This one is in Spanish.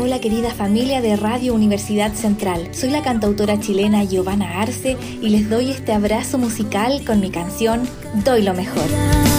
Hola querida familia de Radio Universidad Central, soy la cantautora chilena Giovanna Arce y les doy este abrazo musical con mi canción Doy lo mejor.